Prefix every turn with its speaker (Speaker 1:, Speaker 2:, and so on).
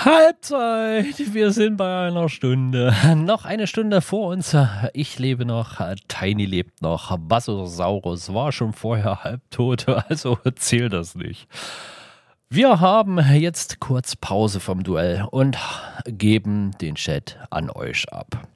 Speaker 1: Halbzeit, wir sind bei einer Stunde. Noch eine Stunde vor uns. Ich lebe noch, Tiny lebt noch. Bassosaurus war schon vorher halbtot, also zählt das nicht. Wir haben jetzt kurz Pause vom Duell und geben den Chat an euch ab.